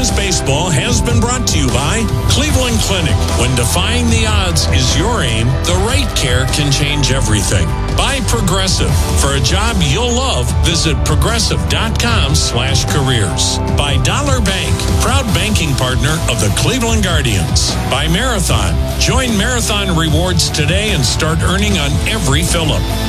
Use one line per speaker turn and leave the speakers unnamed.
Today's baseball has been brought to you by Cleveland Clinic. When defying the odds is your aim, the right care can change everything. By Progressive. For a job you'll love, visit progressive.com/careers. By Dollar Bank, proud banking partner of the Cleveland Guardians. By Marathon. Join Marathon Rewards today and start earning on every fill-up.